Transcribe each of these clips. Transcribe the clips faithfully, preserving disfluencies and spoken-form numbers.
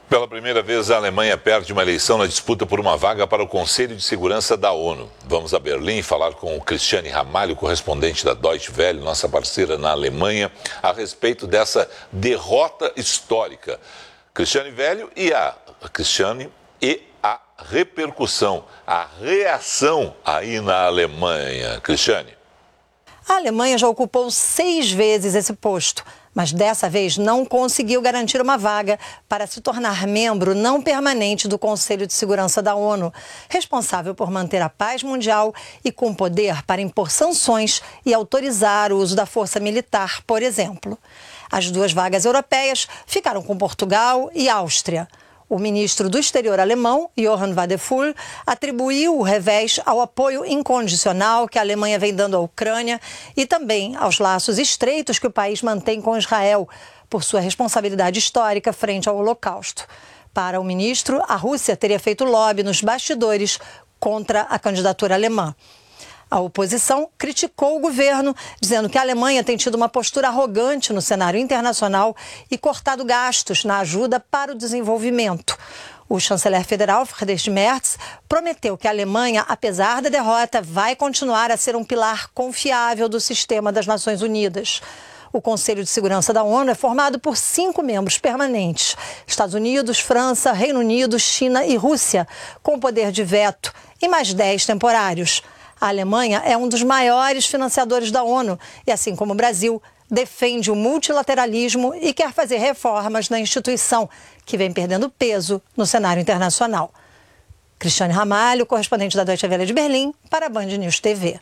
Pela primeira vez, a Alemanha perde uma eleição na disputa por uma vaga para o Conselho de Segurança da ONU. Vamos a Berlim falar com o Cristiane Ramalho, correspondente da Deutsche Welle, nossa parceira na Alemanha, a respeito dessa derrota histórica. Cristiane Velho e a Cristiane e a repercussão, a reação aí na Alemanha. Cristiane. A Alemanha já ocupou seis vezes esse posto, mas dessa vez não conseguiu garantir uma vaga para se tornar membro não permanente do Conselho de Segurança da ONU, responsável por manter a paz mundial e com poder para impor sanções e autorizar o uso da força militar, por exemplo. As duas vagas europeias ficaram com Portugal e Áustria. O ministro do Exterior alemão, Johann Wadephul, atribuiu o revés ao apoio incondicional que a Alemanha vem dando à Ucrânia e também aos laços estreitos que o país mantém com Israel, por sua responsabilidade histórica frente ao Holocausto. Para o ministro, a Rússia teria feito lobby nos bastidores contra a candidatura alemã. A oposição criticou o governo, dizendo que a Alemanha tem tido uma postura arrogante no cenário internacional e cortado gastos na ajuda para o desenvolvimento. O chanceler federal, Friedrich Merz, prometeu que a Alemanha, apesar da derrota, vai continuar a ser um pilar confiável do sistema das Nações Unidas. O Conselho de Segurança da ONU é formado por cinco membros permanentes: Estados Unidos, França, Reino Unido, China e Rússia, com poder de veto, e mais dez temporários. A Alemanha é um dos maiores financiadores da ONU e, assim como o Brasil, defende o multilateralismo e quer fazer reformas na instituição, que vem perdendo peso no cenário internacional. Cristiane Ramalho, correspondente da Deutsche Welle de Berlim, para a Band News T V.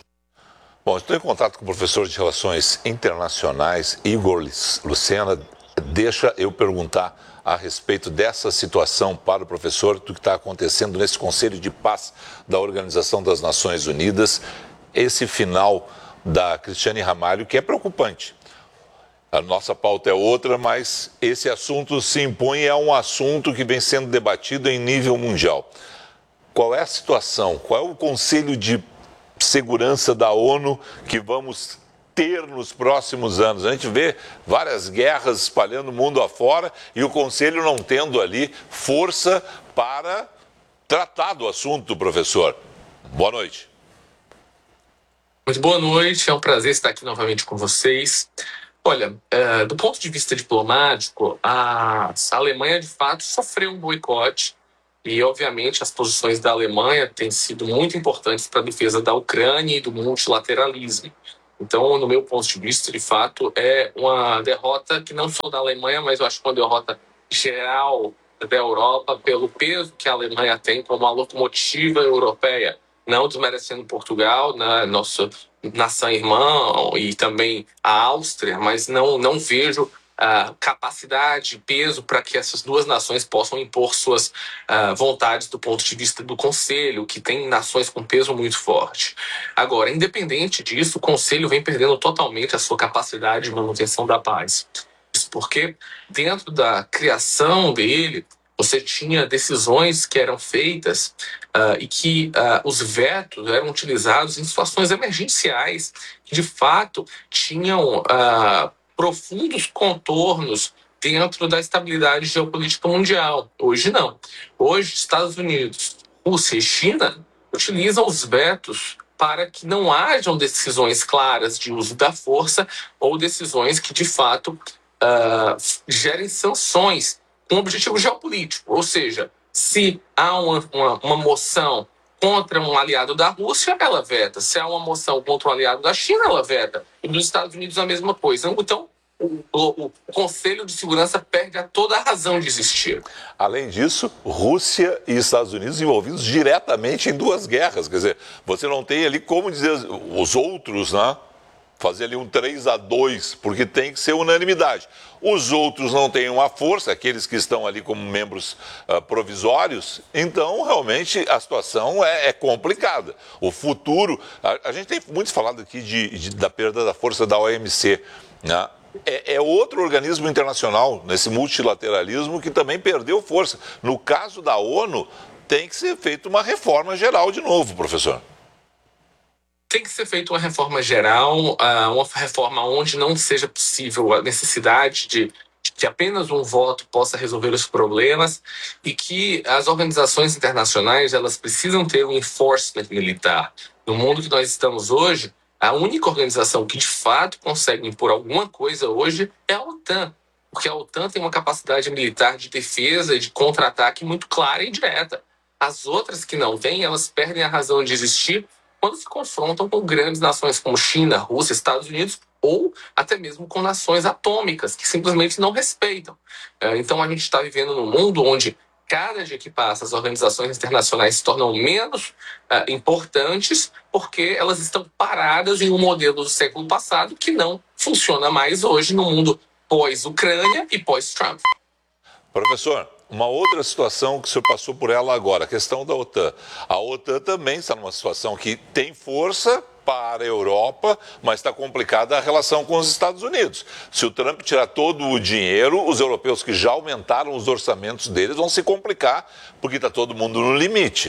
Bom, estou em contato com o professor de Relações Internacionais, Igor Lucena. Deixa eu perguntar a respeito dessa situação para o professor, do que está acontecendo nesse Conselho de Paz da Organização das Nações Unidas, esse final da Cristiane Ramalho, que é preocupante. A nossa pauta é outra, mas esse assunto se impõe, é um assunto que vem sendo debatido em nível mundial. Qual é a situação? Qual é o Conselho de Segurança da ONU que vamos ter nos próximos anos? A gente vê várias guerras espalhando o mundo afora e o Conselho não tendo ali força para tratar do assunto, professor. Boa noite. Muito boa noite, é um prazer estar aqui novamente com vocês. Olha, é, do ponto de vista diplomático, a Alemanha de fato sofreu um boicote e, obviamente, as posições da Alemanha têm sido muito importantes para a defesa da Ucrânia e do multilateralismo. Então, no meu ponto de vista, de fato, é uma derrota que não só da Alemanha, mas eu acho que uma derrota geral da Europa pelo peso que a Alemanha tem como uma locomotiva europeia, não desmerecendo Portugal, né, nossa nação irmã, e também a Áustria, mas não, não vejo Uh, capacidade, peso para que essas duas nações possam impor suas uh, vontades do ponto de vista do Conselho, que tem nações com peso muito forte. Agora, independente disso, o Conselho vem perdendo totalmente a sua capacidade de manutenção da paz. Isso porque, dentro da criação dele, você tinha decisões que eram feitas uh, e que uh, os vetos eram utilizados em situações emergenciais que, de fato, tinham Uh, profundos contornos dentro da estabilidade geopolítica mundial. Hoje não. Hoje, Estados Unidos, Rússia e China utilizam os vetos para que não hajam decisões claras de uso da força ou decisões que, de fato, uh, gerem sanções com objetivo geopolítico. Ou seja, se há uma, uma, uma moção contra um aliado da Rússia, ela veta. Se há uma moção contra um aliado da China, ela veta. E nos Estados Unidos a mesma coisa. Então, o, o, o Conselho de Segurança perde a toda a razão de existir. Além disso, Rússia e Estados Unidos envolvidos diretamente em duas guerras. Quer dizer, você não tem ali como dizer os outros, né? Fazer ali um três a dois, porque tem que ser unanimidade. Os outros não têm uma força, aqueles que estão ali como membros uh, provisórios, então realmente a situação é, é complicada. O futuro, a, a gente tem muito falado aqui de, de, da perda da força da O M C, né? É, é outro organismo internacional, nesse multilateralismo, que também perdeu força. No caso da ONU, tem que ser feita uma reforma geral de novo, professor. Tem que ser feita uma reforma geral, uma reforma onde não seja possível a necessidade de que apenas um voto possa resolver os problemas e que as organizações internacionais elas precisam ter um enforcement militar. No mundo que nós estamos hoje, a única organização que de fato consegue impor alguma coisa hoje é a OTAN, porque a OTAN tem uma capacidade militar de defesa e de contra-ataque muito clara e direta. As outras que não têm, elas perdem a razão de existir quando se confrontam com grandes nações como China, Rússia, Estados Unidos ou até mesmo com nações atômicas que simplesmente não respeitam. Então a gente está vivendo num mundo onde cada dia que passa as organizações internacionais se tornam menos uh, importantes porque elas estão paradas em um modelo do século passado que não funciona mais hoje no mundo pós-Ucrânia e pós-Trump. Professor, uma outra situação que o senhor passou por ela agora, a questão da OTAN. A OTAN também está numa situação que tem força para a Europa, mas está complicada a relação com os Estados Unidos. Se o Trump tirar todo o dinheiro, os europeus que já aumentaram os orçamentos deles vão se complicar, porque está todo mundo no limite.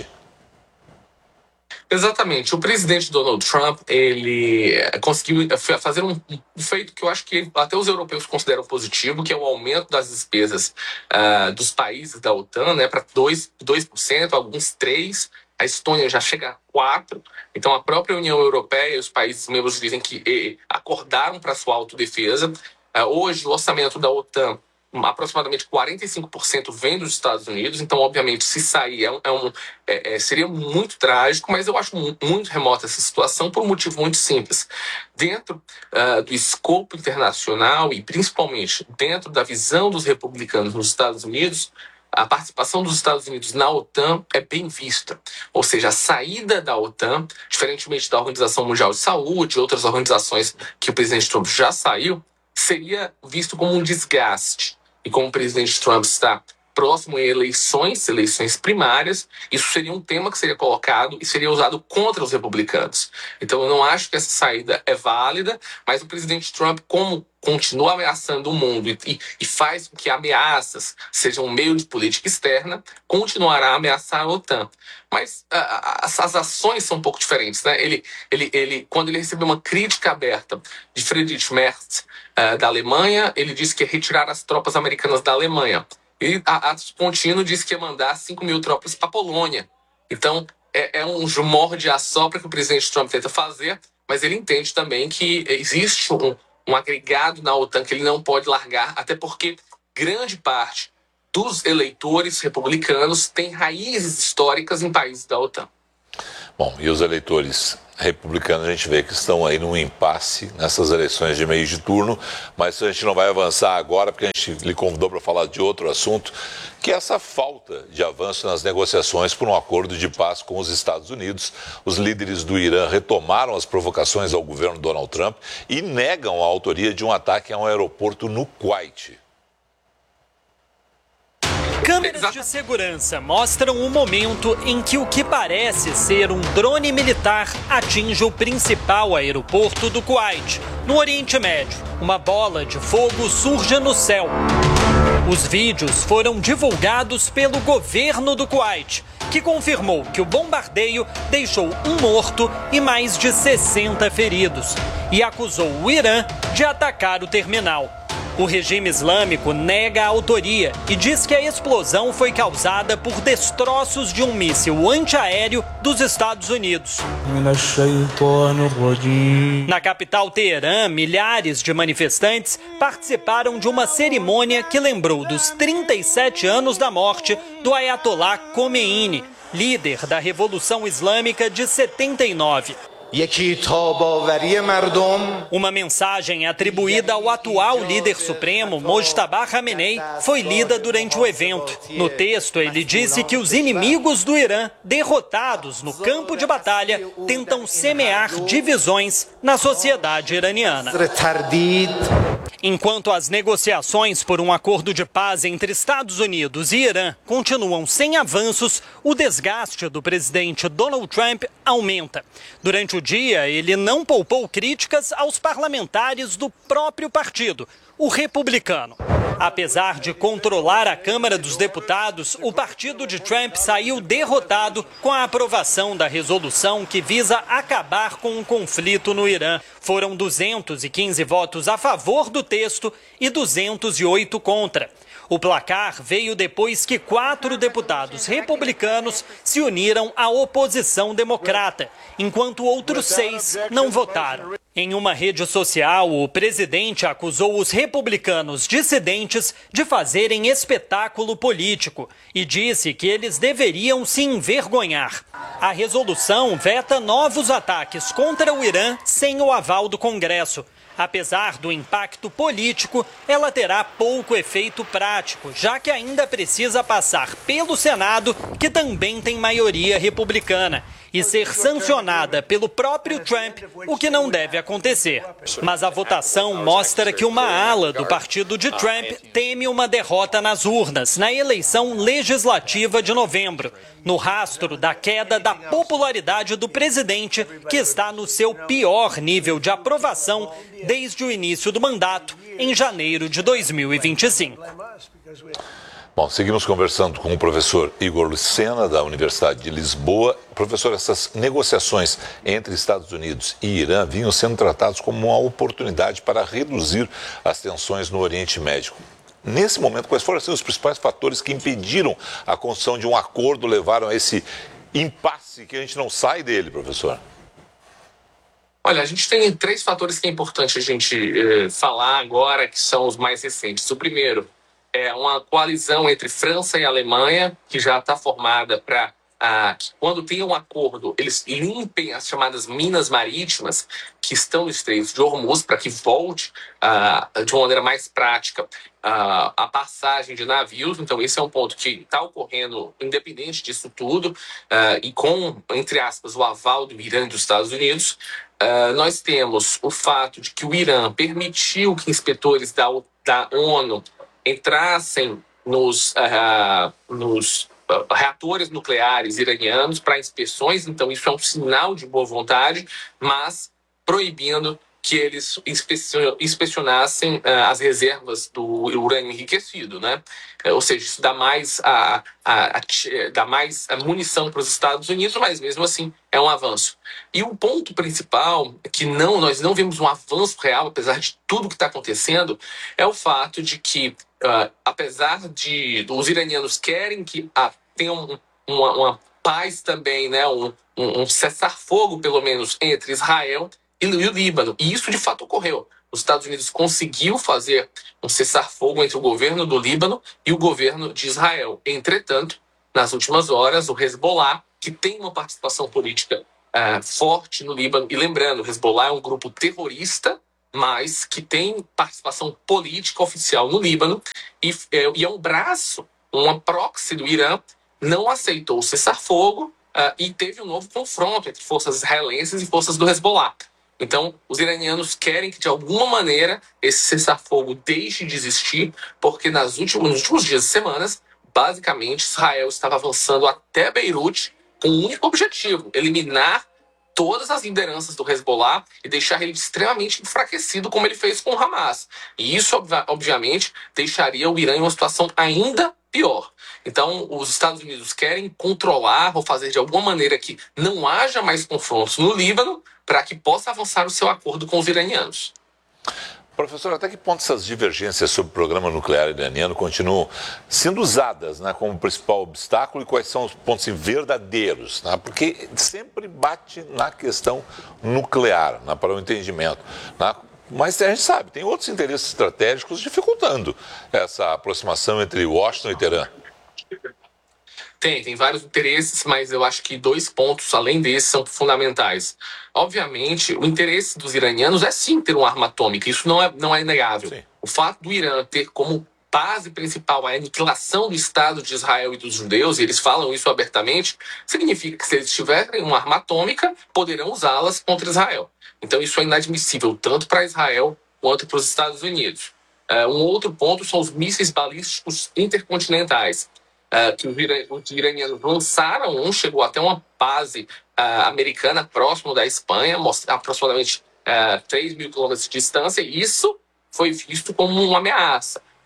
Exatamente. O presidente Donald Trump, ele conseguiu fazer um feito que eu acho que até os europeus consideram positivo, que é o aumento das despesas uh, dos países da OTAN, né, para dois por cento, alguns três por cento. A Estônia já chega a quatro por cento. Então, a própria União Europeia e os países membros dizem que eh, acordaram para sua autodefesa. Uh, hoje, o orçamento da OTAN, aproximadamente quarenta e cinco por cento vem dos Estados Unidos. Então, obviamente, se sair, é um, é um, é, é, seria muito trágico, mas eu acho muito remota essa situação por um motivo muito simples. Dentro uh, do escopo internacional e, principalmente, dentro da visão dos republicanos nos Estados Unidos, a participação dos Estados Unidos na OTAN é bem vista. Ou seja, a saída da OTAN, diferentemente da Organização Mundial de Saúde e outras organizações que o presidente Trump já saiu, seria visto como um desgaste. E como o presidente Trump está próximo a eleições, eleições primárias, isso seria um tema que seria colocado e seria usado contra os republicanos. Então eu não acho que essa saída é válida, mas o presidente Trump, como continua ameaçando o mundo e, e, e faz com que ameaças sejam um meio de política externa, continuará a ameaçar a OTAN. Mas a, a, as ações são um pouco diferentes, né? Ele, ele, ele, quando ele recebeu uma crítica aberta de Friedrich Merz, uh, da Alemanha, ele disse que ia retirar as tropas americanas da Alemanha. E a atos contínuo disse que ia mandar cinco mil tropas para a Polônia. Então, é, é um morde a sopra que o presidente Trump tenta fazer, mas ele entende também que existe um, um agregado na OTAN que ele não pode largar, até porque grande parte dos eleitores republicanos tem raízes históricas em países da OTAN. Bom, e os eleitores republicanos a gente vê que estão aí num impasse nessas eleições de meio de turno, mas a gente não vai avançar agora porque a gente lhe convidou para falar de outro assunto, que é essa falta de avanço nas negociações por um acordo de paz com os Estados Unidos. Os líderes do Irã retomaram as provocações ao governo Donald Trump e negam a autoria de um ataque a um aeroporto no Kuwait. Câmeras de segurança mostram o momento em que o que parece ser um drone militar atinge o principal aeroporto do Kuwait, no Oriente Médio. Uma bola de fogo surge no céu. Os vídeos foram divulgados pelo governo do Kuwait, que confirmou que o bombardeio deixou um morto e mais de sessenta feridos, e acusou o Irã de atacar o terminal. O regime islâmico nega a autoria e diz que a explosão foi causada por destroços de um míssil antiaéreo dos Estados Unidos. Na capital Teherã, milhares de manifestantes participaram de uma cerimônia que lembrou dos trinta e sete anos da morte do Ayatollah Khomeini, líder da Revolução Islâmica de setenta e nove. Uma mensagem atribuída ao atual líder supremo, Mojtaba Khamenei, foi lida durante o evento. No texto, ele disse que os inimigos do Irã, derrotados no campo de batalha, tentam semear divisões na sociedade iraniana. Enquanto as negociações por um acordo de paz entre Estados Unidos e Irã continuam sem avanços, o desgaste do presidente Donald Trump aumenta. Durante o dia, ele não poupou críticas aos parlamentares do próprio partido, o republicano. Apesar de controlar a Câmara dos Deputados, o partido de Trump saiu derrotado com a aprovação da resolução que visa acabar com o conflito no Irã. Foram duzentos e quinze votos a favor do texto e duzentos e oito contra. O placar veio depois que quatro deputados republicanos se uniram à oposição democrata, enquanto outros seis não votaram. Em uma rede social, o presidente acusou os republicanos dissidentes de fazerem espetáculo político e disse que eles deveriam se envergonhar. A resolução veta novos ataques contra o Irã sem o aval do Congresso. Apesar do impacto político, ela terá pouco efeito prático, já que ainda precisa passar pelo Senado, que também tem maioria republicana, e ser sancionada pelo próprio Trump, o que não deve acontecer. Mas a votação mostra que uma ala do partido de Trump teme uma derrota nas urnas, na eleição legislativa de novembro, no rastro da queda da popularidade do presidente, que está no seu pior nível de aprovação desde o início do mandato, em janeiro de dois mil e vinte e cinco. Bom, seguimos conversando com o professor Igor Lucena, da Universidade de Lisboa. Professor, essas negociações entre Estados Unidos e Irã vinham sendo tratadas como uma oportunidade para reduzir as tensões no Oriente Médio. Nesse momento, quais foram assim, os principais fatores que impediram a construção de um acordo, levaram a esse impasse que a gente não sai dele, professor? Olha, a gente tem três fatores que é importante a gente eh, falar agora, que são os mais recentes. O primeiro é uma coalizão entre França e Alemanha, que já está formada para ah, que quando tem um acordo, eles limpem as chamadas minas marítimas que estão no Estreito de Hormuz, para que volte ah, de uma maneira mais prática ah, a passagem de navios. Então, esse é um ponto que está ocorrendo independente disso tudo, ah, e com, entre aspas, o aval do Irã e dos Estados Unidos. Uh, nós temos o fato de que o Irã permitiu que inspetores da, da ONU entrassem nos, uh, nos uh, reatores nucleares iranianos para inspeções. Então, isso é um sinal de boa vontade, mas proibindo que eles inspecionassem uh, as reservas do urânio enriquecido, né? Uh, ou seja, isso dá mais, a, a, a, dá mais a munição para os Estados Unidos, mas mesmo assim é um avanço. E o ponto principal, que não, nós não vemos um avanço real, apesar de tudo que está acontecendo, é o fato de que, uh, apesar de os iranianos querem que ah, tenha um, uma, uma paz também, né? um, um, um cessar-fogo, pelo menos, entre Israel e o Líbano. E isso, de fato, ocorreu. Os Estados Unidos conseguiu fazer um cessar-fogo entre o governo do Líbano e o governo de Israel. Entretanto, nas últimas horas, o Hezbollah, que tem uma participação política uh, forte no Líbano, e lembrando, o Hezbollah é um grupo terrorista, mas que tem participação política oficial no Líbano, e, e é um braço, uma proxy do Irã, não aceitou o cessar-fogo uh, e teve um novo confronto entre forças israelenses e forças do Hezbollah. Então, os iranianos querem que, de alguma maneira, esse cessar-fogo deixe de existir, porque nas últimos, nos últimos dias e semanas, basicamente, Israel estava avançando até Beirute com um único objetivo: eliminar todas as lideranças do Hezbollah e deixar ele extremamente enfraquecido, como ele fez com o Hamas. E isso, obviamente, deixaria o Irã em uma situação ainda pior. Então, os Estados Unidos querem controlar ou fazer de alguma maneira que não haja mais confrontos no Líbano, para que possa avançar o seu acordo com os iranianos. Professor, até que ponto essas divergências sobre o programa nuclear iraniano continuam sendo usadas, né, como principal obstáculo, e quais são os pontos verdadeiros? Né? Porque sempre bate na questão nuclear, né, para o entendimento. Né? Mas a gente sabe, tem outros interesses estratégicos dificultando essa aproximação entre Washington e Teherã. Tem, tem vários interesses, mas eu acho que dois pontos, além desses, são fundamentais. Obviamente, o interesse dos iranianos é sim ter uma arma atômica, isso não é, não é inegável. Sim. O fato do Irã ter como base principal a aniquilação do Estado de Israel e dos judeus, e eles falam isso abertamente, significa que se eles tiverem uma arma atômica, poderão usá-las contra Israel. Então isso é inadmissível, tanto para Israel quanto para os Estados Unidos. Uh, um outro ponto são os mísseis balísticos intercontinentais. Uh, que os, ira- os iranianos lançaram, um chegou até uma base uh, americana próximo da Espanha, most- aproximadamente uh, três mil quilômetros de distância, e isso foi visto como uma ameaça.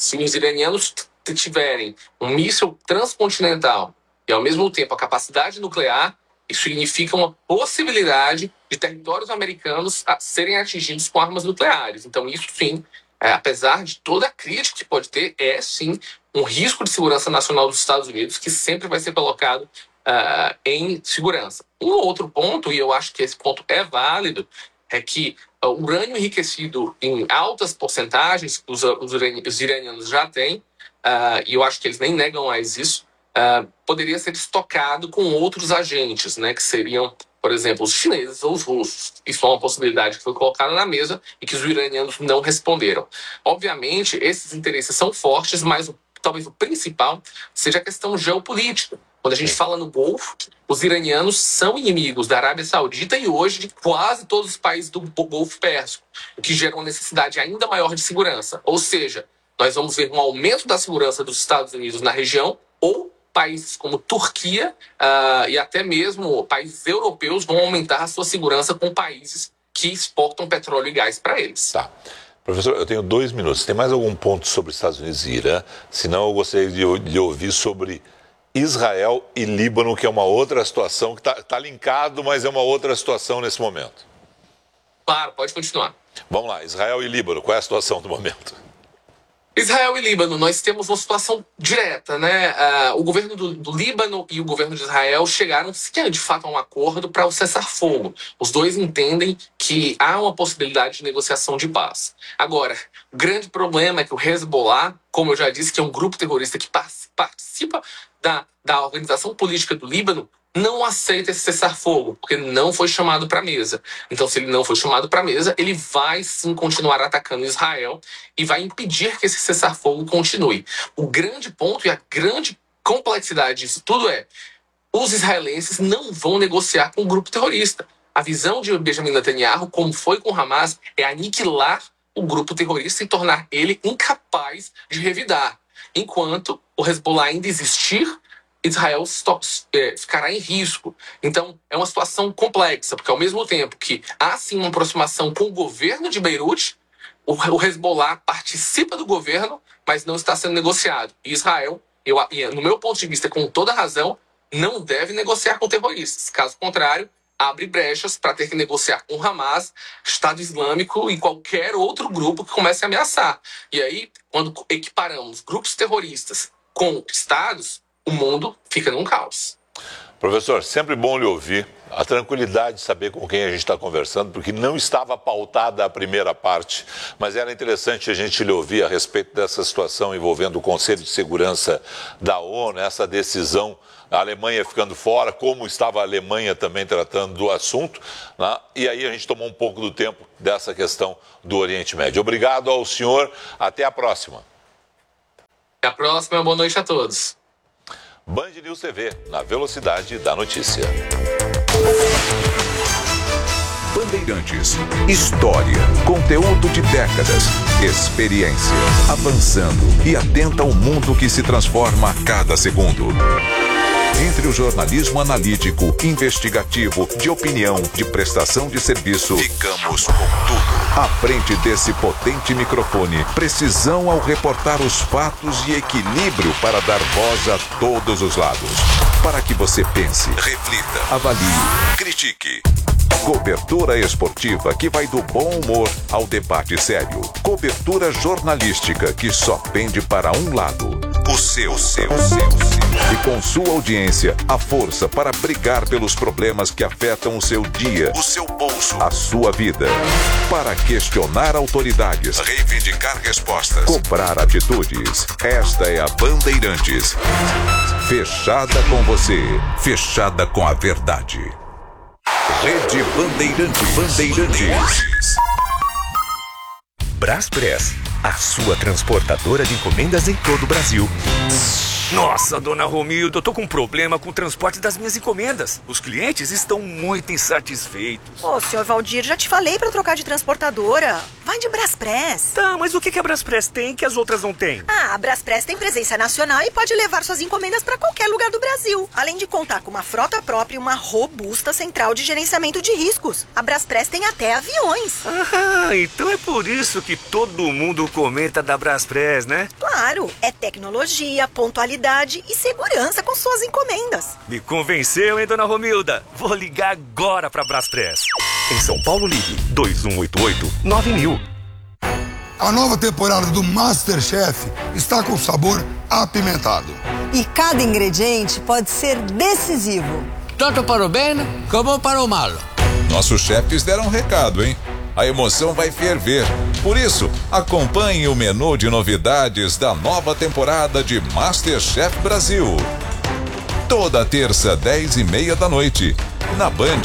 Se os iranianos tiverem um míssil transcontinental e, ao mesmo tempo, a capacidade nuclear, isso significa uma possibilidade de territórios americanos a serem atingidos com armas nucleares. Então, isso sim, é, apesar de toda a crítica que pode ter, é sim um risco de segurança nacional dos Estados Unidos que sempre vai ser colocado uh, em segurança. Um outro ponto, e eu acho que esse ponto é válido, é que o uh, urânio enriquecido em altas porcentagens, os, os, os iranianos já têm, uh, e eu acho que eles nem negam mais isso, uh, poderia ser estocado com outros agentes, né, que seriam, por exemplo, os chineses ou os russos. Isso é uma possibilidade que foi colocada na mesa e que os iranianos não responderam. Obviamente, esses interesses são fortes, mas o, talvez o principal seja a questão geopolítica. Quando a gente fala no Golfo, os iranianos são inimigos da Arábia Saudita e hoje de quase todos os países do Golfo Pérsico, o que gera uma necessidade ainda maior de segurança. Ou seja, nós vamos ver um aumento da segurança dos Estados Unidos na região, ou países como Turquia uh, e até mesmo países europeus vão aumentar a sua segurança com países que exportam petróleo e gás para eles. Tá. Professor, eu tenho dois minutos. Tem mais algum ponto sobre Estados Unidos e Irã? Senão eu gostaria de, de ouvir sobre Israel e Líbano, que é uma outra situação, que está tá linkado, mas é uma outra situação nesse momento. Claro, pode continuar. Vamos lá, Israel e Líbano, qual é a situação do momento? Israel e Líbano, nós temos uma situação direta, né? Uh, o governo do, do Líbano e o governo de Israel chegaram, de fato, a um acordo para o cessar-fogo. Os dois entendem que há uma possibilidade de negociação de paz. Agora, o grande problema é que o Hezbollah, como eu já disse, que é um grupo terrorista que participa da, da organização política do Líbano, não aceita esse cessar-fogo, porque não foi chamado para a mesa. Então, se ele não foi chamado para a mesa, ele vai sim continuar atacando Israel e vai impedir que esse cessar-fogo continue. O grande ponto e a grande complexidade disso tudo é: os israelenses não vão negociar com o grupo terrorista. A visão de Benjamin Netanyahu, como foi com Hamas, é aniquilar o grupo terrorista e tornar ele incapaz de revidar. Enquanto o Hezbollah ainda existir, Israel stop, é, ficará em risco. Então, é uma situação complexa, porque ao mesmo tempo que há sim uma aproximação com o governo de Beirute, o, o Hezbollah participa do governo, mas não está sendo negociado. E Israel, eu, no meu ponto de vista, com toda razão, não deve negociar com terroristas. Caso contrário, abre brechas para ter que negociar com Hamas, Estado Islâmico e qualquer outro grupo que comece a ameaçar. E aí, quando equiparamos grupos terroristas com estados, o mundo fica num caos. Professor, sempre bom lhe ouvir. A tranquilidade de saber com quem a gente está conversando, porque não estava pautada a primeira parte, mas era interessante a gente lhe ouvir a respeito dessa situação envolvendo o Conselho de Segurança da ONU, essa decisão, a Alemanha ficando fora, como estava a Alemanha também tratando do assunto, né? E aí a gente tomou um pouco do tempo dessa questão do Oriente Médio. Obrigado ao senhor, até a próxima. Até a próxima, boa noite a todos. Band News T V, na velocidade da notícia. Bandeirantes, história, conteúdo de décadas, experiência, avançando e atenta ao mundo que se transforma a cada segundo. Entre o jornalismo analítico, investigativo, de opinião, de prestação de serviço, ficamos com tudo. À frente desse potente microfone, precisão ao reportar os fatos e equilíbrio para dar voz a todos os lados. Para que você pense, reflita, avalie, critique. Cobertura esportiva que vai do bom humor ao debate sério. Cobertura jornalística que só pende para um lado. O seu, seu, seu, seu. E com sua audiência, a força para brigar pelos problemas que afetam o seu dia, o seu bolso, a sua vida. Para questionar autoridades, reivindicar respostas, cobrar atitudes. Esta é a Bandeirantes. Fechada com você, fechada com a verdade. Rede Bandeirantes. Bandeirantes. Braspress, a sua transportadora de encomendas em todo o Brasil. Nossa, dona Romilda, eu tô com um problema com o transporte das minhas encomendas. Os clientes estão muito insatisfeitos. Ô, senhor Valdir, já te falei pra trocar de transportadora. Vai de Braspress. Tá, mas o que a Braspress tem que as outras não têm? Ah, a Braspress tem presença nacional e pode levar suas encomendas pra qualquer lugar do Brasil. Além de contar com uma frota própria e uma robusta central de gerenciamento de riscos. A Braspress tem até aviões. Ah, então é por isso que todo mundo comenta da Braspress, né? Claro, é tecnologia, pontualidade e segurança com suas encomendas. Me convenceu, hein, dona Romilda? Vou ligar agora pra Braspress. Em São Paulo, ligue dois um oito oito nove mil. A nova temporada do MasterChef está com sabor apimentado. E cada ingrediente pode ser decisivo. Tanto para o bem como para o mal. Nossos chefes deram um recado, hein? A emoção vai ferver. Por isso, acompanhe o menu de novidades da nova temporada de MasterChef Brasil. Toda terça, dez e meia da noite, na Band.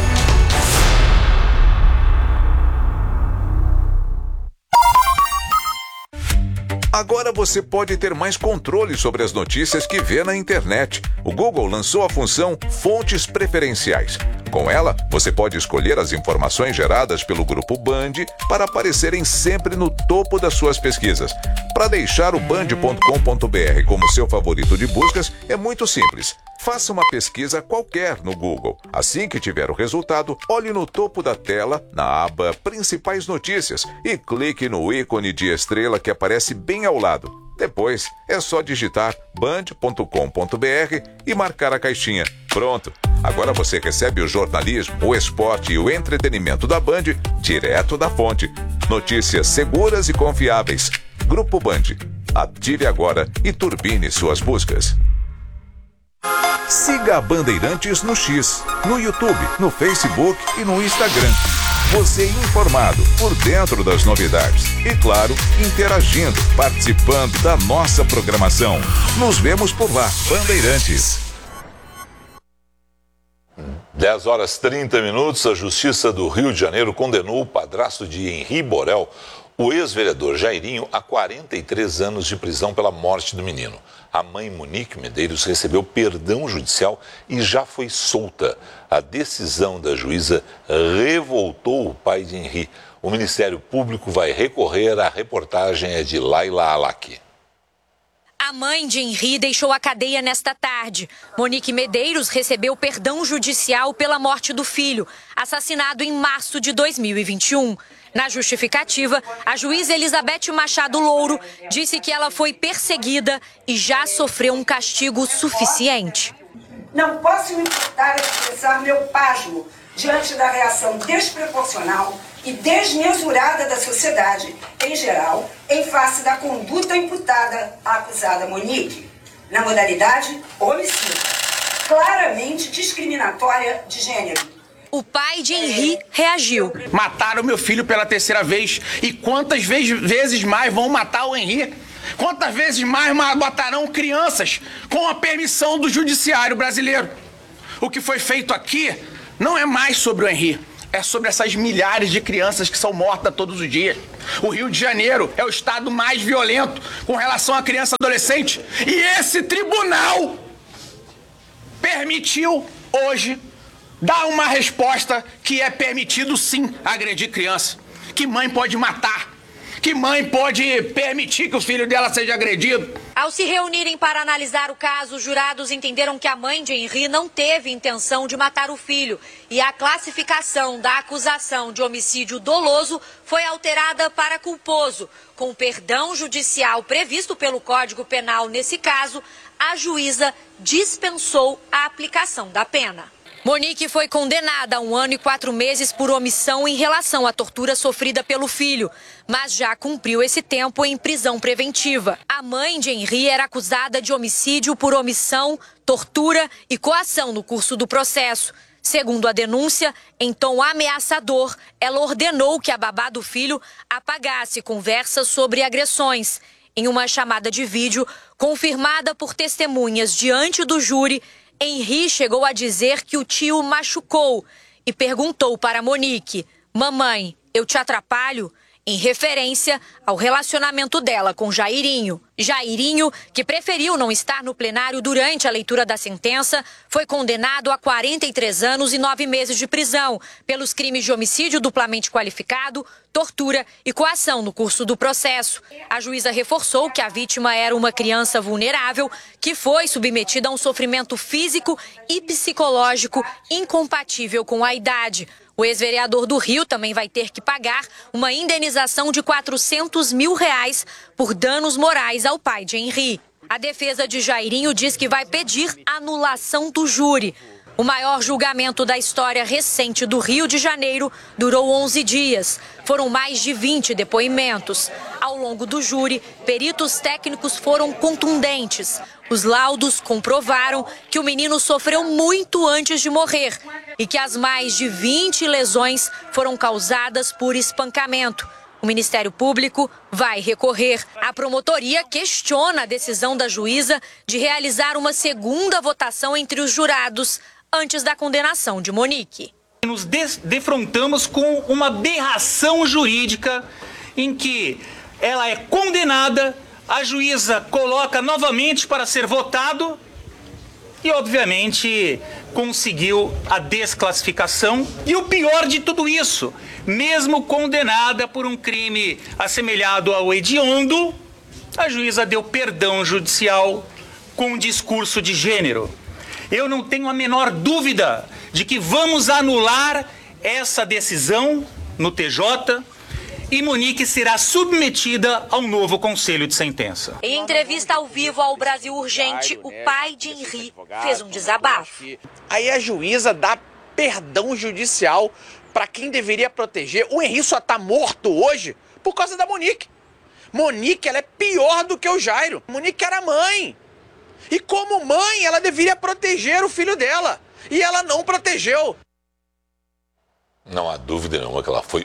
Agora você pode ter mais controle sobre as notícias que vê na internet. O Google lançou a função Fontes Preferenciais. Com ela, você pode escolher as informações geradas pelo Grupo Band para aparecerem sempre no topo das suas pesquisas. Para deixar o band ponto com ponto br como seu favorito de buscas, é muito simples. Faça uma pesquisa qualquer no Google. Assim que tiver o resultado, olhe no topo da tela, na aba Principais Notícias, e clique no ícone de estrela que aparece bem ao lado. Depois, é só digitar band ponto com ponto br e marcar a caixinha. Pronto! Agora você recebe o jornalismo, o esporte e o entretenimento da Band direto da fonte. Notícias seguras e confiáveis. Grupo Band. Ative agora e turbine suas buscas. Siga a Bandeirantes no X, no YouTube, no Facebook e no Instagram. Você informado, por dentro das novidades. E claro, interagindo, participando da nossa programação. Nos vemos por lá, Bandeirantes. dez horas e trinta minutos, a Justiça do Rio de Janeiro condenou o padrasto de Henri Borel, o ex-vereador Jairinho, a quarenta e três anos de prisão pela morte do menino. A mãe Monique Medeiros recebeu perdão judicial e já foi solta. A decisão da juíza revoltou o pai de Henri. O Ministério Público vai recorrer. A reportagem é de Laila Alac. A mãe de Henri deixou a cadeia nesta tarde. Monique Medeiros recebeu perdão judicial pela morte do filho, assassinado em março de dois mil e vinte e um. Na justificativa, a juíza Elizabeth Machado Louro disse que ela foi perseguida e já sofreu um castigo suficiente. Não posso me importar de expressar meu pasmo diante da reação desproporcional e desmesurada da sociedade, em geral, em face da conduta imputada à acusada Monique, na modalidade homicídio, claramente discriminatória de gênero. O pai de Henri reagiu. Mataram meu filho pela terceira vez. E quantas vezes mais vão matar o Henri? Quantas vezes mais matarão crianças com a permissão do judiciário brasileiro? O que foi feito aqui não é mais sobre o Henri. É sobre essas milhares de crianças que são mortas todos os dias. O Rio de Janeiro é o estado mais violento com relação à criança e adolescente. E esse tribunal permitiu hoje dar uma resposta que é permitido sim agredir criança. Que mãe pode matar? Que mãe pode permitir que o filho dela seja agredido? Ao se reunirem para analisar o caso, os jurados entenderam que a mãe de Henri não teve intenção de matar o filho e a classificação da acusação de homicídio doloso foi alterada para culposo. Com o perdão judicial previsto pelo Código Penal nesse caso, a juíza dispensou a aplicação da pena. Monique foi condenada a um ano e quatro meses por omissão em relação à tortura sofrida pelo filho, mas já cumpriu esse tempo em prisão preventiva. A mãe de Henri era acusada de homicídio por omissão, tortura e coação no curso do processo. Segundo a denúncia, em tom ameaçador, ela ordenou que a babá do filho apagasse conversas sobre agressões. Em uma chamada de vídeo, confirmada por testemunhas diante do júri, Henri chegou a dizer que o tio o machucou e perguntou para Monique: "Mamãe, eu te atrapalho?" em referência ao relacionamento dela com Jairinho. Jairinho, que preferiu não estar no plenário durante a leitura da sentença, foi condenado a quarenta e três anos e nove meses de prisão pelos crimes de homicídio duplamente qualificado, tortura e coação no curso do processo. A juíza reforçou que a vítima era uma criança vulnerável que foi submetida a um sofrimento físico e psicológico incompatível com a idade. O ex-vereador do Rio também vai ter que pagar uma indenização de quatrocentos mil reais por danos morais ao pai de Henri. A defesa de Jairinho diz que vai pedir anulação do júri. O maior julgamento da história recente do Rio de Janeiro durou onze dias. Foram mais de vinte depoimentos. Ao longo do júri, peritos técnicos foram contundentes. Os laudos comprovaram que o menino sofreu muito antes de morrer e que as mais de vinte lesões foram causadas por espancamento. O Ministério Público vai recorrer. A promotoria questiona a decisão da juíza de realizar uma segunda votação entre os jurados antes da condenação de Monique. Nos defrontamos com uma aberração jurídica em que ela é condenada, a juíza coloca novamente para ser votado e, obviamente, conseguiu a desclassificação. E o pior de tudo isso, mesmo condenada por um crime assemelhado ao hediondo, a juíza deu perdão judicial com um discurso de gênero. Eu não tenho a menor dúvida de que vamos anular essa decisão no T J e Monique será submetida ao novo conselho de sentença. Em entrevista ao vivo ao Brasil Urgente, o pai de Henri fez um desabafo. Aí a juíza dá perdão judicial para quem deveria proteger. O Henri só está morto hoje por causa da Monique. Monique, ela é pior do que o Jairo. Monique era mãe. E como mãe, ela deveria proteger o filho dela. E ela não protegeu. Não há dúvida nenhuma que ela foi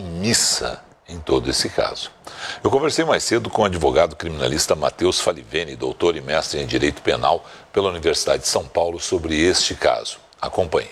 omissa em todo esse caso. Eu conversei mais cedo com o advogado criminalista Matheus Falivene, doutor e mestre em Direito Penal pela Universidade de São Paulo, sobre este caso. Acompanhe.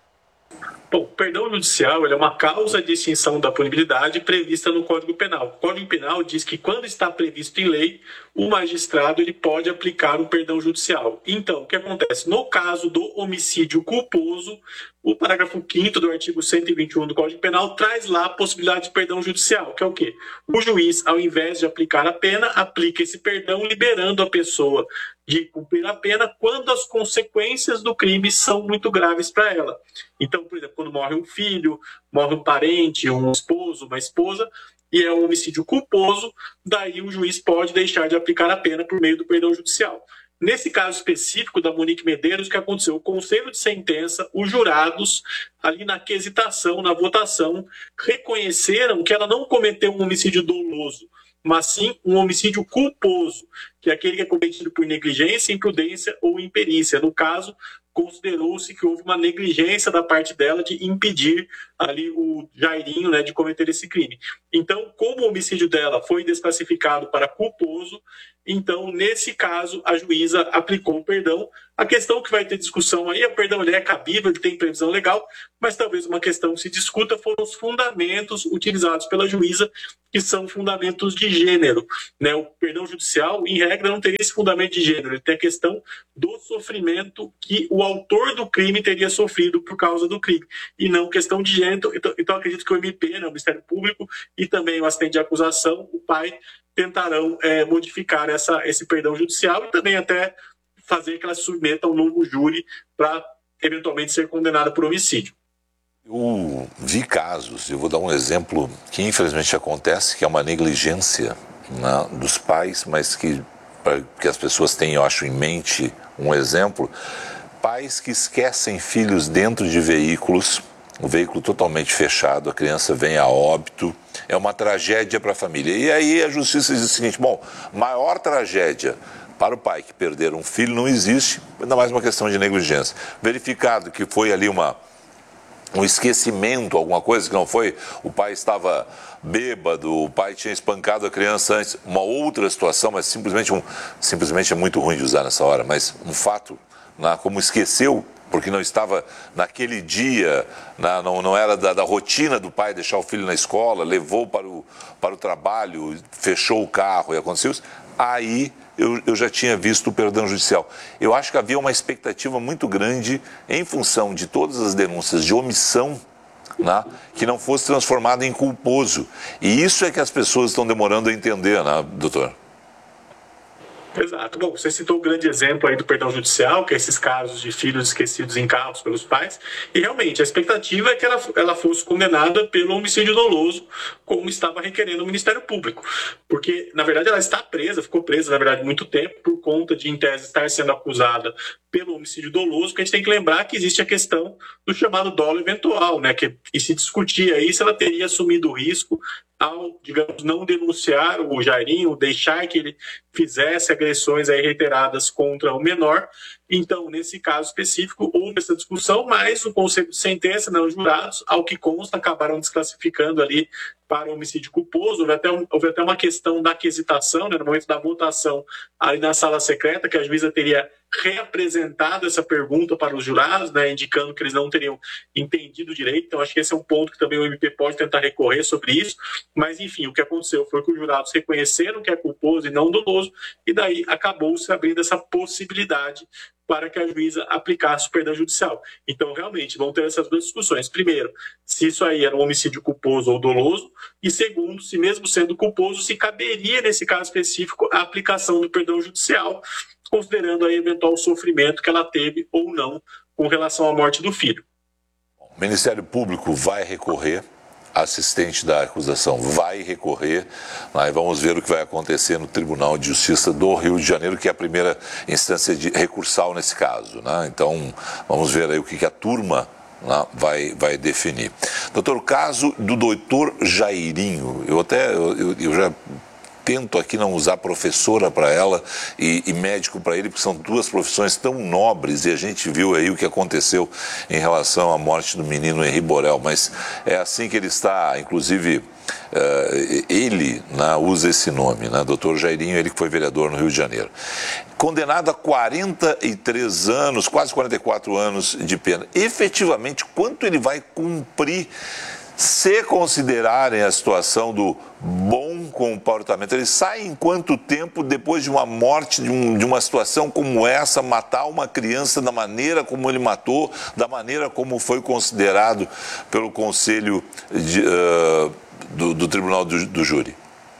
Bom, o perdão judicial ele é uma causa de extinção da punibilidade prevista no Código Penal. O Código Penal diz que quando está previsto em lei, o magistrado ele pode aplicar o perdão judicial. Então, o que acontece? No caso do homicídio culposo, o parágrafo quinto do artigo cento e vinte e um do Código Penal traz lá a possibilidade de perdão judicial, que é o quê? O juiz, ao invés de aplicar a pena, aplica esse perdão liberando a pessoa de cumprir a pena quando as consequências do crime são muito graves para ela. Então, por exemplo, quando morre um filho, morre um parente, um esposo, uma esposa, e é um homicídio culposo, daí o juiz pode deixar de aplicar a pena por meio do perdão judicial. Nesse caso específico da Monique Medeiros, o que aconteceu? O conselho de sentença, os jurados, ali na quesitação, na votação, reconheceram que ela não cometeu um homicídio doloso, mas sim um homicídio culposo, que é aquele que é cometido por negligência, imprudência ou imperícia. No caso, considerou-se que houve uma negligência da parte dela de impedir ali o Jairinho, né, de cometer esse crime. Então, como o homicídio dela foi desclassificado para culposo, então, nesse caso, a juíza aplicou o perdão. A questão que vai ter discussão aí, o perdão ele é cabível, ele tem previsão legal, mas talvez uma questão que se discuta foram os fundamentos utilizados pela juíza, que são fundamentos de gênero, né? O perdão judicial, em regra, não teria esse fundamento de gênero, ele tem a questão do sofrimento que o autor do crime teria sofrido por causa do crime, e não questão de gênero. Então, então acredito que o M P, né, o Ministério Público, e também o assistente de acusação, o pai, tentarão é, modificar essa, esse perdão judicial e também até fazer que ela se submeta a um novo júri para eventualmente ser condenada por homicídio. Eu vi casos, eu vou dar um exemplo que infelizmente acontece, que é uma negligência, né, dos pais, mas que, para que as pessoas tenham, eu acho, em mente um exemplo, pais que esquecem filhos dentro de veículos, o veículo totalmente fechado, a criança vem a óbito, é uma tragédia para a família. E aí a justiça diz o seguinte, bom, maior tragédia para o pai que perder um filho não existe, ainda mais uma questão de negligência. Verificado que foi ali uma, um esquecimento, alguma coisa que não foi, o pai estava bêbado, o pai tinha espancado a criança antes, uma outra situação, mas simplesmente, um, simplesmente é muito ruim de usar nessa hora, mas um fato, né, como esqueceu, porque não estava naquele dia, na, não, não era da, da rotina do pai deixar o filho na escola, levou para o, para o trabalho, fechou o carro e aconteceu isso, aí eu, eu já tinha visto o perdão judicial. Eu acho que havia uma expectativa muito grande em função de todas as denúncias de omissão, né, que não fosse transformado em culposo. E isso é que as pessoas estão demorando a entender, né, doutor? Exato. Bom, você citou o grande exemplo aí do perdão judicial, que é esses casos de filhos esquecidos em carros pelos pais, e realmente a expectativa é que ela, ela fosse condenada pelo homicídio doloso, como estava requerendo o Ministério Público. Porque, na verdade, ela está presa, ficou presa, na verdade, muito tempo, por conta de, em tese, estar sendo acusada pelo homicídio doloso, porque a gente tem que lembrar que existe a questão do chamado dolo eventual, né? Que, e se discutia aí se ela teria assumido o risco ao, digamos, não denunciar o Jairinho, deixar que ele fizesse agressões aí reiteradas contra o menor. Então, nesse caso específico, houve essa discussão, mas o conselho de sentença, não, os jurados, ao que consta, acabaram desclassificando ali para homicídio culposo. Houve até, um, houve até uma questão da quesitação, né, no momento da votação, ali na sala secreta, que a juíza teria reapresentado essa pergunta para os jurados, né, indicando que eles não teriam entendido direito. Então, acho que esse é um ponto que também o M P pode tentar recorrer sobre isso. Mas, enfim, o que aconteceu foi que os jurados reconheceram que é culposo e não doloso, e daí acabou-se abrindo essa possibilidade para que a juíza aplicasse o perdão judicial. Então, realmente, vão ter essas duas discussões. Primeiro, se isso aí era um homicídio culposo ou doloso, e segundo, se mesmo sendo culposo, se caberia, nesse caso específico, a aplicação do perdão judicial, considerando aí eventual sofrimento que ela teve ou não com relação à morte do filho. O Ministério Público vai recorrer, a assistente da acusação vai recorrer, aí vamos ver o que vai acontecer no Tribunal de Justiça do Rio de Janeiro, que é a primeira instância de recursal nesse caso, né? Então, vamos ver aí o que, que a turma, né, vai, vai definir. Doutor, o caso do doutor Jairinho, eu até, eu, eu já tento aqui não usar professora para ela e, e médico para ele, porque são duas profissões tão nobres, e a gente viu aí o que aconteceu em relação à morte do menino Henri Borel, mas é assim que ele está, inclusive, uh, ele, né, usa esse nome, né, doutor Jairinho, ele que foi vereador no Rio de Janeiro. Condenado a quarenta e três anos, quase quarenta e quatro anos de pena. Efetivamente, quanto ele vai cumprir, se considerarem a situação do bom comportamento? Ele sai em quanto tempo depois de uma morte, de, um, de uma situação como essa, matar uma criança da maneira como ele matou, da maneira como foi considerado pelo Conselho de, uh, do, do Tribunal do, do Júri?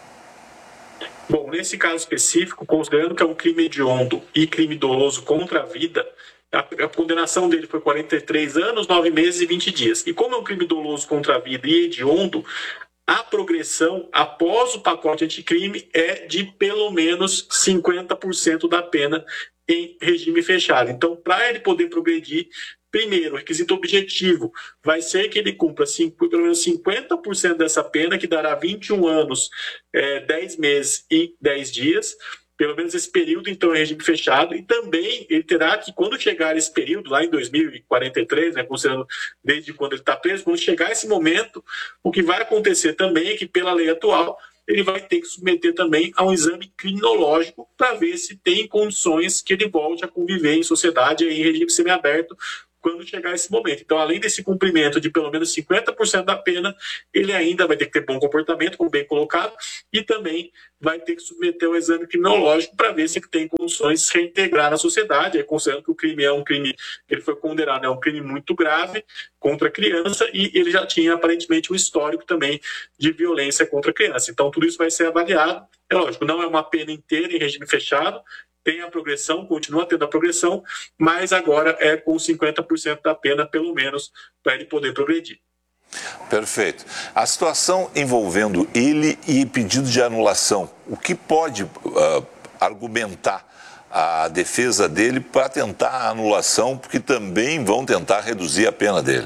Bom, nesse caso específico, considerando que é um crime hediondo e crime doloso contra a vida, a condenação dele foi quarenta e três anos, nove meses e vinte dias. E como é um crime doloso contra a vida e hediondo, a progressão após o pacote anticrime é de pelo menos cinquenta por cento da pena em regime fechado. Então, para ele poder progredir, primeiro, o requisito objetivo vai ser que ele cumpra cinco, pelo menos cinquenta por cento dessa pena, que dará vinte e um anos, é, dez meses e dez dias. Pelo menos esse período, então, é regime fechado. E também ele terá que, quando chegar esse período, lá em dois mil e quarenta e três, né, considerando desde quando ele está preso, quando chegar esse momento, o que vai acontecer também é que, pela lei atual, ele vai ter que submeter também a um exame criminológico para ver se tem condições que ele volte a conviver em sociedade, em regime semiaberto, quando chegar esse momento. Então, além desse cumprimento de pelo menos cinquenta por cento da pena, ele ainda vai ter que ter bom comportamento, como bem colocado, e também vai ter que submeter ao exame criminológico para ver se ele tem condições de se reintegrar na sociedade, aí, considerando que o crime é um crime, ele foi condenado, é um crime muito grave contra a criança, e ele já tinha aparentemente um histórico também de violência contra a criança. Então, tudo isso vai ser avaliado. É lógico, não é uma pena inteira em regime fechado, tem a progressão, continua tendo a progressão, mas agora é com cinquenta por cento da pena, pelo menos, para ele poder progredir. Perfeito. A situação envolvendo ele e pedido de anulação, o que pode uh, argumentar a defesa dele para tentar a anulação, porque também vão tentar reduzir a pena dele?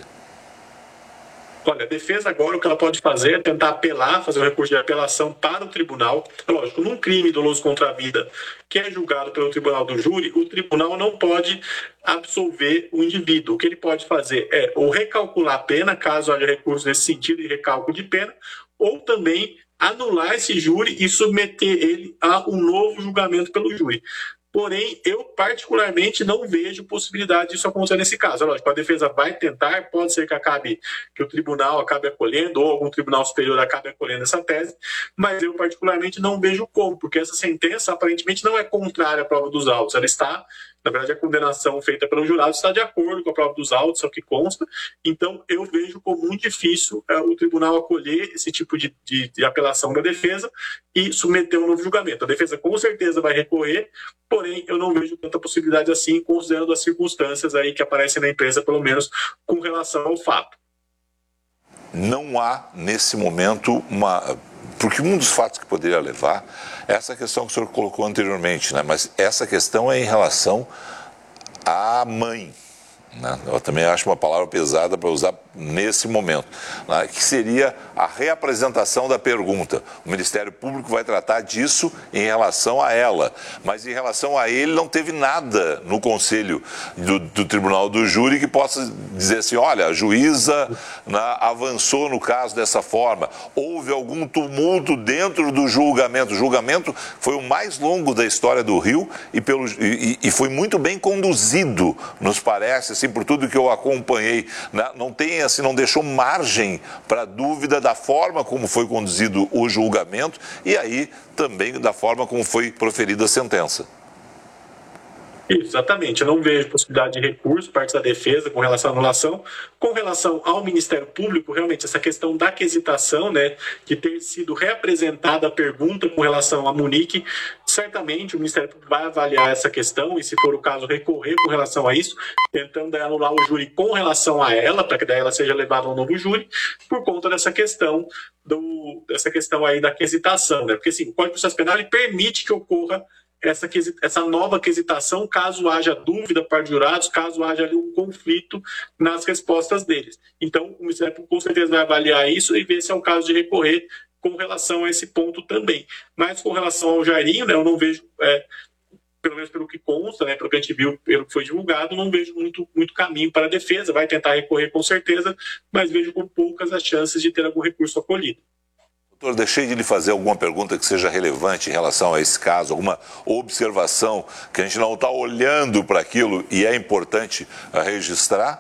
Olha, a defesa agora o que ela pode fazer é tentar apelar, fazer um recurso de apelação para o tribunal. Lógico, num crime doloso contra a vida que é julgado pelo tribunal do júri, o tribunal não pode absolver o indivíduo. O que ele pode fazer é ou recalcular a pena, caso haja recurso nesse sentido de recálculo de pena, ou também anular esse júri e submeter ele a um novo julgamento pelo júri. Porém, eu particularmente não vejo possibilidade disso acontecer nesse caso. É lógico, a defesa vai tentar, pode ser que acabe, que o tribunal acabe acolhendo, ou algum tribunal superior acabe acolhendo essa tese, mas eu particularmente não vejo como, porque essa sentença aparentemente não é contrária à prova dos autos, ela está, na verdade, a condenação feita pelo jurado está de acordo com a prova dos autos, é o que consta, então eu vejo como muito difícil é, o tribunal acolher esse tipo de, de, de apelação da defesa e submeter um novo julgamento. A defesa com certeza vai recorrer, porém eu não vejo tanta possibilidade assim, considerando as circunstâncias aí que aparecem na empresa, pelo menos com relação ao fato. Não há, nesse momento, uma... Porque um dos fatos que poderia levar é essa questão que o senhor colocou anteriormente, né? Mas essa questão é em relação à mãe, né? Eu também acho uma palavra pesada para usar nesse momento, né? Que seria a reapresentação da pergunta. O Ministério Público vai tratar disso em relação a ela, mas em relação a ele não teve nada no Conselho do, do Tribunal do Júri que possa dizer assim, olha, a juíza, né, avançou no caso dessa forma, houve algum tumulto dentro do julgamento. O julgamento foi o mais longo da história do Rio e, pelo, e, e foi muito bem conduzido, nos parece, assim, por tudo que eu acompanhei, né? Não tem, assim, não deixou margem para dúvida da forma como foi conduzido o julgamento e aí também da forma como foi proferida a sentença. Exatamente, eu não vejo possibilidade de recurso parte da defesa com relação à anulação. Com relação ao Ministério Público, realmente essa questão da quesitação, né, de ter sido reapresentada a pergunta com relação a Munique, certamente o Ministério Público vai avaliar essa questão e, se for o caso, recorrer com relação a isso, tentando anular o júri com relação a ela, para que daí ela seja levada ao novo júri, por conta dessa questão, do, dessa questão aí da quesitação, né? Porque assim, o Código de Processo Penal ele permite que ocorra Essa, essa nova quesitação, caso haja dúvida para os jurados, caso haja ali um conflito nas respostas deles. Então, o Ministério Público com certeza vai avaliar isso e ver se é o caso de recorrer com relação a esse ponto também. Mas com relação ao Jairinho, né, eu não vejo, é, pelo menos pelo que consta, né, pelo que a gente viu, pelo que foi divulgado, não vejo muito, muito caminho para a defesa. Vai tentar recorrer com certeza, mas vejo com poucas as chances de ter algum recurso acolhido. Doutor, deixei de lhe fazer alguma pergunta que seja relevante em relação a esse caso, alguma observação que a gente não está olhando para aquilo e é importante registrar?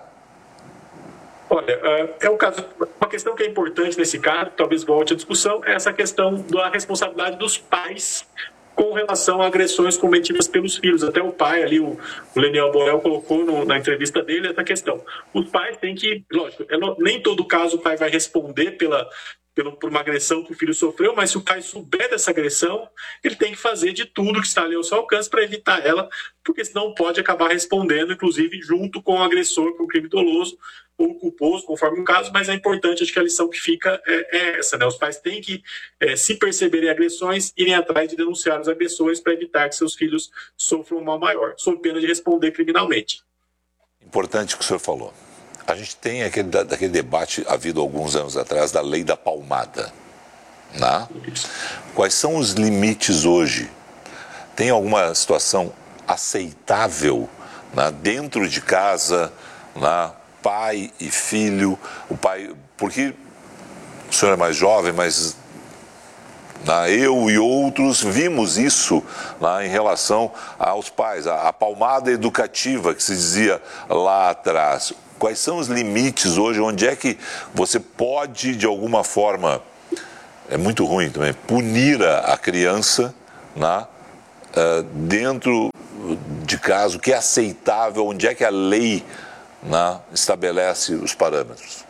Olha, é um caso, uma questão que é importante nesse caso, talvez volte à discussão, é essa questão da responsabilidade dos pais com relação a agressões cometidas pelos filhos. Até o pai ali, o, o Leniel Borel, colocou no, na entrevista dele essa questão. Os pais têm que, lógico, é, nem todo caso o pai vai responder pela... por uma agressão que o filho sofreu, mas se o pai souber dessa agressão, ele tem que fazer de tudo que está ali ao seu alcance para evitar ela, porque senão pode acabar respondendo, inclusive, junto com o agressor por crime doloso ou culposo, conforme o caso, mas é importante, acho que a lição que fica é, é essa, né? Os pais têm que, é, se perceberem agressões, irem atrás de denunciar os agressores para evitar que seus filhos sofram um mal maior, sob pena de responder criminalmente. Importante o que o senhor falou. A gente tem aquele, aquele debate havido alguns anos atrás da lei da palmada, né? Quais são os limites hoje? Tem alguma situação aceitável, né, dentro de casa, né, pai e filho, o pai, porque o senhor é mais jovem, mas né, eu e outros vimos isso, né, em relação aos pais, a, a palmada educativa que se dizia lá atrás. Quais são os limites hoje? Onde é que você pode, de alguma forma, é muito ruim também, punir a, a criança, né, uh, dentro de casa, o que é aceitável, onde é que a lei, né, estabelece os parâmetros?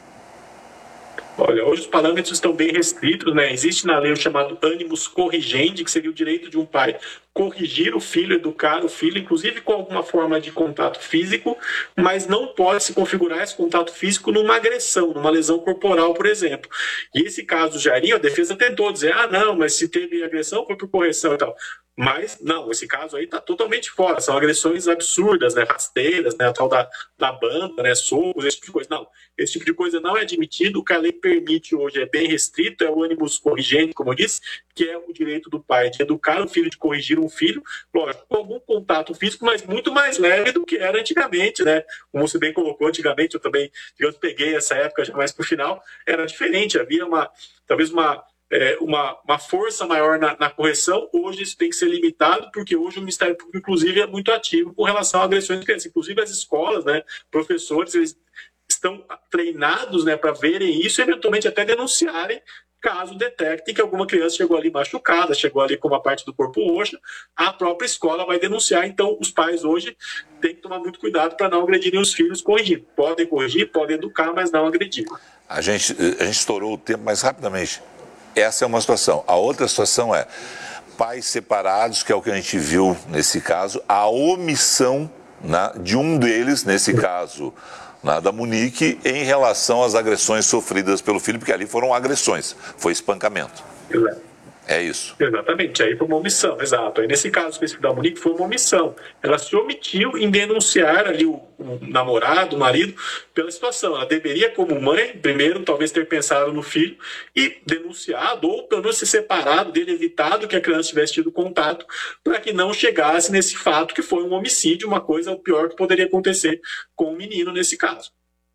Olha, hoje os parâmetros estão bem restritos, né? Existe na lei o chamado animus corrigendi, que seria o direito de um pai corrigir o filho, educar o filho, inclusive com alguma forma de contato físico, mas não pode se configurar esse contato físico numa agressão, numa lesão corporal, por exemplo. E esse caso do Jairinho, a defesa tentou dizer, ah, não, mas se teve agressão foi por correção e tal. Mas, não, esse caso aí está totalmente fora. São agressões absurdas, né? Rasteiras, né? A tal da, da banda, né? Socos, esse tipo de coisa. Não, esse tipo de coisa não é admitido. O que a lei permite hoje é bem restrito, é o animus corrigendi, como eu disse, que é o direito do pai de educar o filho, de corrigir um filho, lógico, com algum contato físico, mas muito mais leve do que era antigamente, né? Como você bem colocou, antigamente, eu também, digamos, peguei essa época já mais para o final, era diferente. Havia uma, talvez uma... é, uma, uma força maior na, na correção. Hoje isso tem que ser limitado, porque hoje o Ministério Público, inclusive, é muito ativo com relação a agressões de crianças. Inclusive as escolas, né, professores, eles estão treinados, né, para verem isso e eventualmente até denunciarem caso detecte que alguma criança chegou ali machucada, chegou ali com uma parte do corpo roxa, a própria escola vai denunciar. Então, os pais hoje têm que tomar muito cuidado para não agredirem os filhos corrigindo. Podem corrigir, podem educar, mas não agredir. A gente, a gente estourou o tempo, mas rapidamente. Essa é uma situação. A outra situação é pais separados, que é o que a gente viu nesse caso, a omissão, né, de um deles, nesse caso, né, da Monique, em relação às agressões sofridas pelo filho, porque ali foram agressões, foi espancamento. É isso. Exatamente, aí foi uma omissão, exato. Aí nesse caso específico da Monique foi uma omissão. Ela se omitiu em denunciar ali o, o namorado, o marido, pela situação. Ela deveria, como mãe, primeiro talvez ter pensado no filho e denunciado, ou pelo menos se separado dele, evitado que a criança tivesse tido contato, para que não chegasse nesse fato que foi um homicídio, uma coisa o pior que poderia acontecer com o menino nesse caso.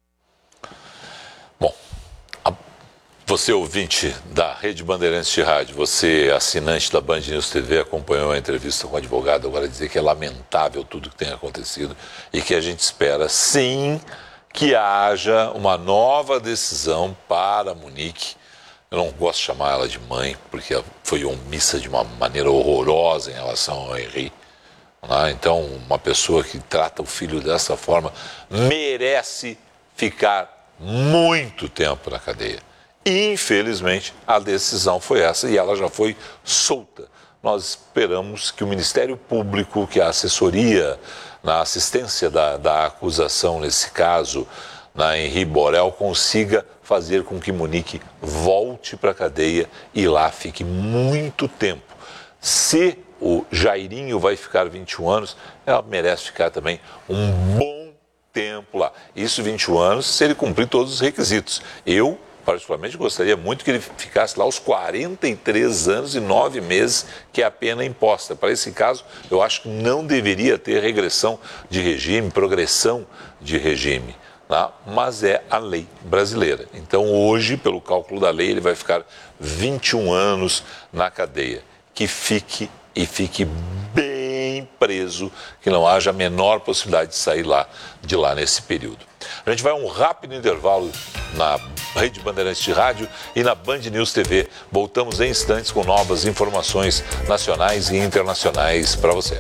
Bom, você, ouvinte da Rede Bandeirantes de Rádio, você, assinante da Band News T V, acompanhou a entrevista com o advogado, agora dizer que é lamentável tudo que tem acontecido e que a gente espera, sim, que haja uma nova decisão para a Monique. Eu não gosto de chamar ela de mãe, porque ela foi omissa de uma maneira horrorosa em relação ao Henri. Né? Então, uma pessoa que trata o filho dessa forma merece ficar muito tempo na cadeia. Infelizmente, a decisão foi essa e ela já foi solta. Nós esperamos que o Ministério Público, que a assessoria na assistência da, da acusação nesse caso, na Henri Borel, consiga fazer com que Monique volte para a cadeia e lá fique muito tempo. Se o Jairinho vai ficar vinte e um anos, ela merece ficar também um bom tempo lá. Isso vinte e um anos, se ele cumprir todos os requisitos. Eu, particularmente, gostaria muito que ele ficasse lá os quarenta e três anos e nove meses, que é a pena imposta. Para esse caso, eu acho que não deveria ter regressão de regime, progressão de regime, tá? Mas é a lei brasileira. Então, hoje, pelo cálculo da lei, ele vai ficar vinte e um anos na cadeia. Que fique e fique bem preso, que não haja a menor possibilidade de sair lá, de lá nesse período. A gente vai a um rápido intervalo na Rede Bandeirantes de Rádio e na Band News T V. Voltamos em instantes com novas informações nacionais e internacionais para você.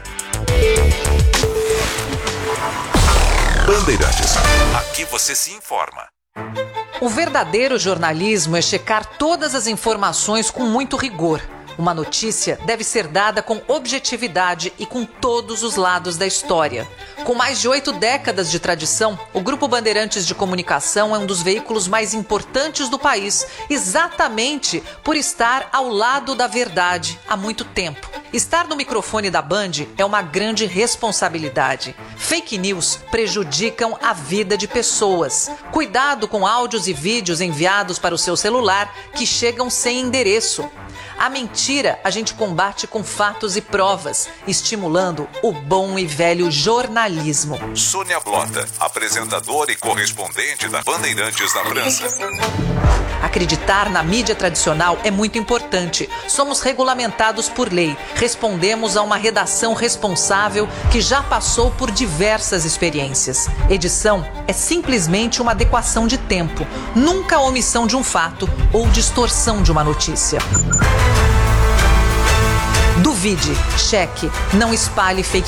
Bandeirantes. Aqui você se informa. O verdadeiro jornalismo é checar todas as informações com muito rigor. Uma notícia deve ser dada com objetividade e com todos os lados da história. Com mais de oito décadas de tradição, o Grupo Bandeirantes de Comunicação é um dos veículos mais importantes do país, exatamente por estar ao lado da verdade há muito tempo. Estar no microfone da Band é uma grande responsabilidade. Fake news prejudicam a vida de pessoas. Cuidado com áudios e vídeos enviados para o seu celular que chegam sem endereço. A mentira a gente combate com fatos e provas, estimulando o bom e velho jornalismo. Sônia Blota, apresentadora e correspondente da Bandeirantes na França. Acreditar na mídia tradicional é muito importante. Somos regulamentados por lei. Respondemos a uma redação responsável que já passou por diversas experiências. Edição é simplesmente uma adequação de tempo, nunca a omissão de um fato ou distorção de uma notícia. Duvide, cheque, não espalhe fake